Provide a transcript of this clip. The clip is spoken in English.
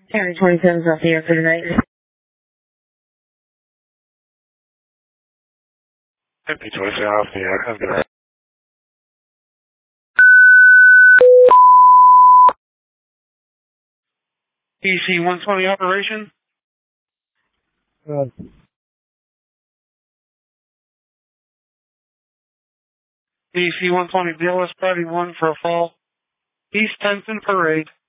County 27's off the air for tonight. 27 off the air. Have a good night. DC 120 operation. DC 120 BLS Party 1 for a fall. East Tenson Parade.